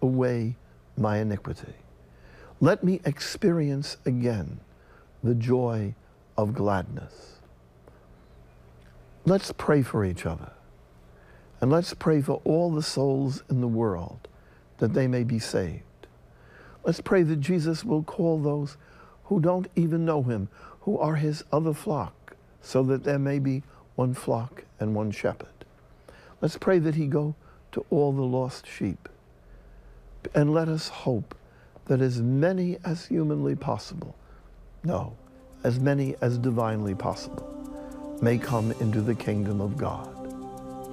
away my iniquity. Let me experience again the joy of gladness. Let's pray for each other. And let's pray for all the souls in the world that they may be saved. Let's pray that Jesus will call those who don't even know him, who are his other flock, so that there may be one flock and one shepherd. Let's pray that he go to all the lost sheep. And let us hope that as many as humanly possible, no, as many as divinely possible, may come into the kingdom of God.